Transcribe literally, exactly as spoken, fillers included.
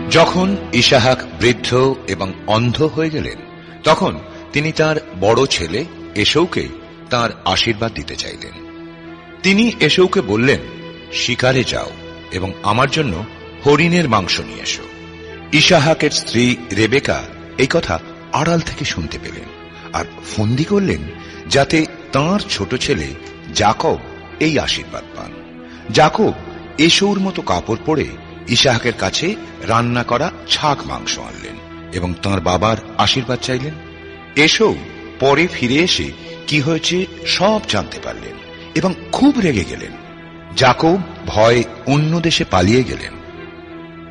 যখন ইসাহাক বৃদ্ধ এবং অন্ধ হয়ে গেলেন, তখন তিনি তার বড় ছেলে এসৌকে তার আশীর্বাদ দিতে চাইলেন। তিনি এসৌকে বললেন, শিকারে যাও এবং আমার জন্য হরিণের মাংস নিয়ে এসো। ইসাহাকের স্ত্রী রেবেকা এই কথা আড়াল থেকে শুনতে পেলেন আর ফন্দি করলেন যাতে তাঁর ছোট ছেলে যাকব এই আশীর্বাদ পান। যাকব এসৌর মতো কাপড় পরে ইসাহাকের কাছে রান্না করা ছাগ মাংস আনলেন এবং তাঁর বাবার আশীর্বাদ চাইলেন। এসৌ পরে ফিরে এসে কি হয়েছে সব জানতে পারলেন এবং খুব রেগে গেলেন। যাকব ভয়ে অন্য দেশে পালিয়ে গেলেন